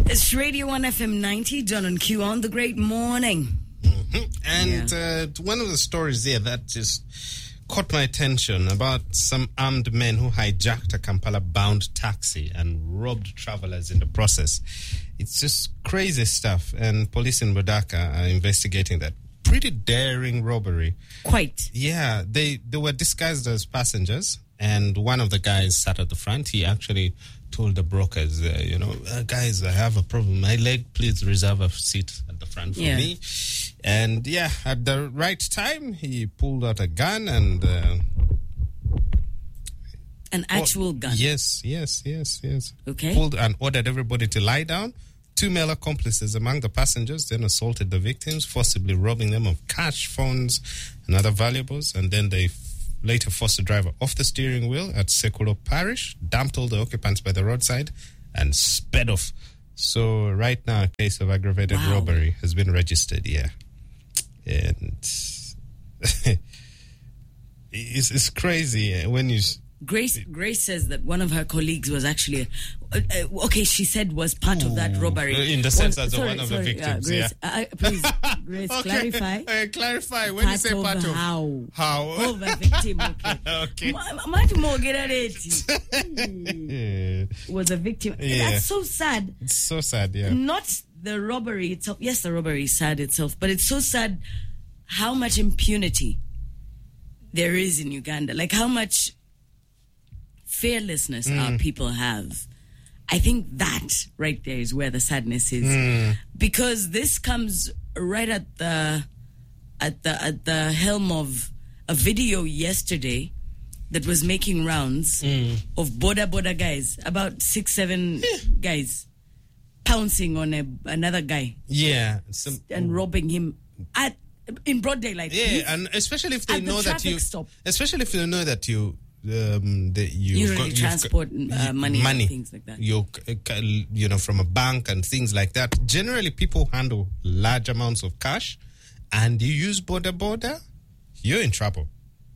It's Radio 1 FM 90, John and Q on the Great Morning. And one of the stories there that just caught my attention about some armed men who hijacked a Kampala-bound taxi and robbed travelers in the process. It's just crazy stuff, and police in Budaka are investigating that. Pretty daring robbery. Quite. Yeah, they were disguised as passengers, and one of the guys sat at the front. He actually told the brokers, guys, I have a problem. My leg, please reserve a seat at the front for me. And at the right time, he pulled out a gun and... an actual gun? Yes. Okay. Pulled and ordered everybody to lie down. 2 male accomplices among the passengers then assaulted the victims, forcibly robbing them of cash, phones, and other valuables. And then they later forced the driver off the steering wheel at Sekulo Parish, dumped all the occupants by the roadside, and sped off. So right now, a case of aggravated robbery has been registered, And it's crazy when you... Grace says that one of her colleagues was actually... she said was part of that robbery. In the sense as one of the victims, Grace, please, Grace, clarify. Clarify. When you say part of... How? Of the victim, okay. Much more get at it. Was a victim. Yeah. That's so sad. It's so sad, Not the robbery itself. Yes, the robbery is sad itself, but it's so sad how much impunity there is in Uganda. Like how much fearlessness our people have. I think that right there is where the sadness is, because this comes right at the helm of a video yesterday that was making rounds of border guys, about 6-7 guys pouncing on another guy, and robbing him in broad daylight. And especially if they know that you, stop. especially if they know that you. Transport money and things like that. From a bank and things like that. Generally, people handle large amounts of cash, and you use border. You're in trouble.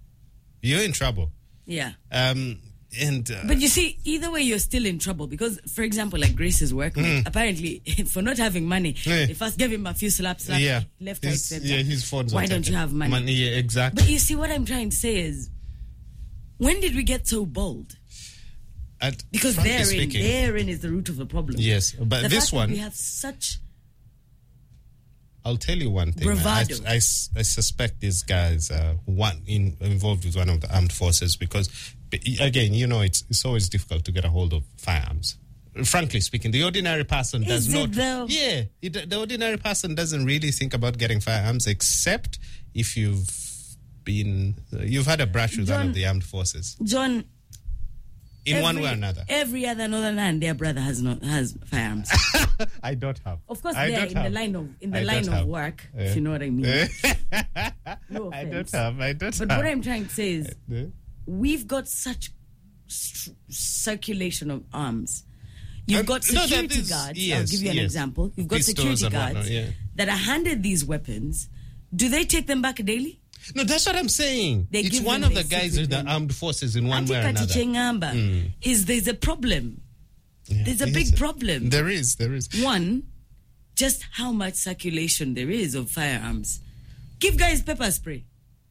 Yeah. But you see, either way, you're still in trouble because, for example, like Grace's workmate, apparently, for not having money, they first gave him a few slaps, left, right, center. His phone's Why don't you have money? Yeah, exactly. But you see, what I'm trying to say is, when did we get so bold? Because therein is the root of the problem. Yes, but this one... we have such... I'll tell you one thing. Bravado. I suspect these guys are involved with one of the armed forces because, again, it's always difficult to get a hold of firearms. Frankly speaking, the ordinary person does not... the ordinary person doesn't really think about getting firearms except if you've had a brush with one of the armed forces. John, in one way or another. Every other northern land, their brother has firearms. I don't have. Of course, they're in the line of work, if you know what I mean. No offense. I don't have. But what I'm trying to say is, we've got such circulation of arms. You've got security guards. I'll give you an example. You've got security guards that are handed these weapons. Do they take them back daily? No, that's what I'm saying. It's one of the guys in the armed forces in one way or another. There's a problem. There's a big problem. There is. One, just how much circulation there is of firearms. Give guys pepper spray.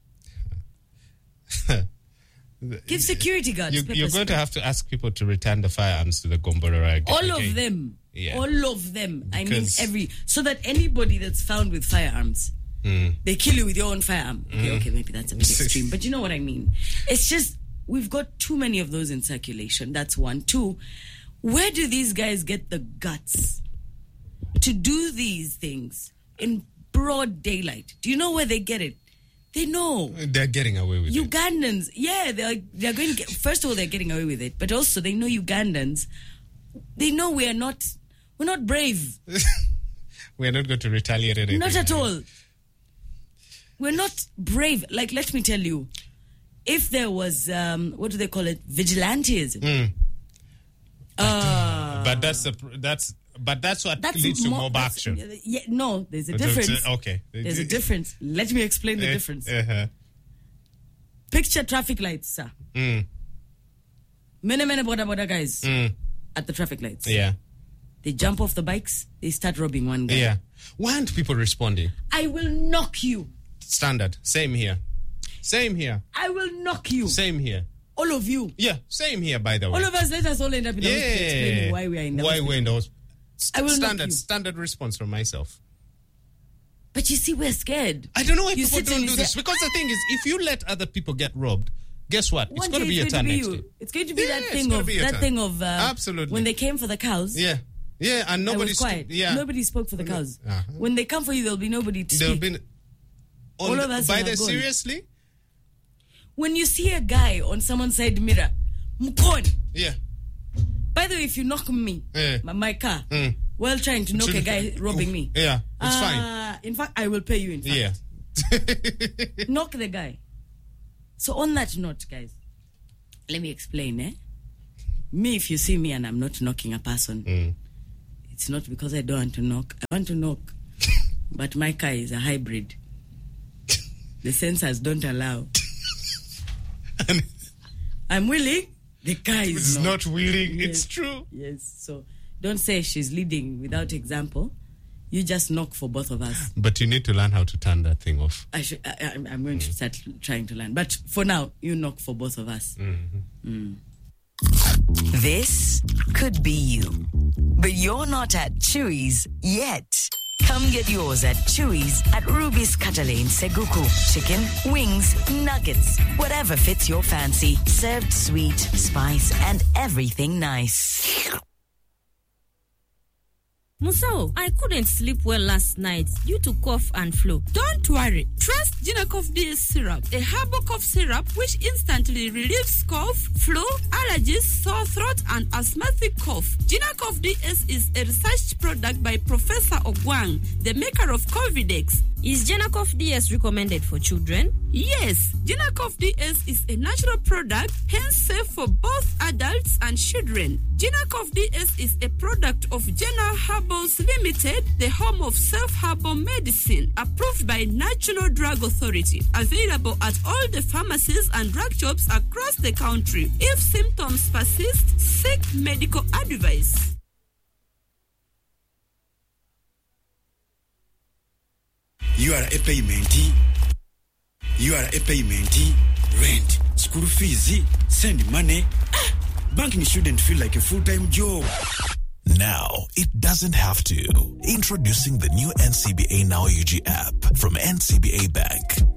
Give security guards pepper spray. You're going to have to ask people to return the firearms to the Gomborora again. All of them. Yeah. All of them. I mean so that anybody that's found with firearms, they kill you with your own firearm. Okay, maybe that's a bit extreme, but you know what I mean. It's just, we've got too many of those in circulation. That's one. Two, where do these guys get the guts to do these things in broad daylight? Do you know where they get it? They know. They're getting away with it. Ugandans, they're going to get, first of all, they're getting away with it, but also they know Ugandans, they know we're not brave. We're not going to retaliate anything. Not at all. We're not brave. Like, let me tell you, if there was, what do they call it? Vigilantism. But that's what leads to mob action. No, there's a difference. Okay. There's a difference. Let me explain the difference. Picture traffic lights, sir. Many border guys at the traffic lights. Yeah. They jump off the bikes, they start robbing one guy. Yeah. Why aren't people responding? I will knock you. Standard. Same here. Same here. I will knock you. Same here. All of you. Yeah, same here, by the way. All of us, let us all end up in the hospital explaining why we are in the hospital. Why we're in the hospital. I will knock you. Standard response from myself. But you see, we're scared. I don't know why people don't do this. Because the thing is, if you let other people get robbed, guess what? It's going to be your turn next day. It's going to be that thing of absolutely. When they came for the cows. Yeah, and nobody quiet. Nobody spoke for the cows. When they come for you, there'll be nobody to speak. All of us by the seriously. When you see a guy on someone's side mirror, mukon. Yeah. By the way, if you knock me, my car, while trying to knock a guy robbing me, it's fine. In fact, I will pay you. In fact, yeah. Knock the guy. So on that note, guys, let me explain. Me, if you see me and I'm not knocking a person, it's not because I don't want to knock. I want to knock, but my car is a hybrid. The sensors don't allow. I'm willing. The car is not willing. Yes. It's true. Yes. So don't say she's leading without example. You just knock for both of us. But you need to learn how to turn that thing off. I'm going to start trying to learn. But for now, you knock for both of us. This could be you. But you're not at Chewy's yet. Come get yours at Chewy's at Ruby's Cutter Lane, Seguku. Chicken, wings, nuggets, whatever fits your fancy. Served sweet, spice, and everything nice. Musao, I couldn't sleep well last night due to cough and flu. Don't worry. Trust Genacof DS syrup, a herbal cough syrup which instantly relieves cough, flu, allergies, sore throat, and asthmatic cough. Genacof DS is a research product by Professor Ogwang, the maker of Covidex. Is Genacof DS recommended for children? Yes, Genacof DS is a natural product, hence safe for both adults and children. Genacof DS is a product of Gena Herbals Limited, the home of self-herbal medicine, approved by National Drug Authority. Available at all the pharmacies and drug shops across the country. If symptoms persist, seek medical advice. You are a payment. Rent, school fees, send money. Banking shouldn't feel like a full-time job. Now, it doesn't have to. Introducing the new NCBA Now UG app from NCBA Bank.